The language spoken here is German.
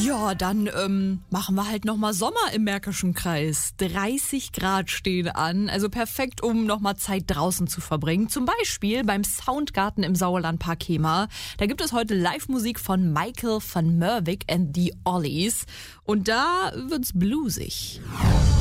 Ja, dann machen wir halt nochmal Sommer im Märkischen Kreis. 30 Grad stehen an, also perfekt, um nochmal Zeit draußen zu verbringen. Zum Beispiel beim Soundgarten im Sauerlandpark Hemer. Da gibt es heute Live-Musik von Michael van Merwijk and the Ollies. Und da wird's bluesig.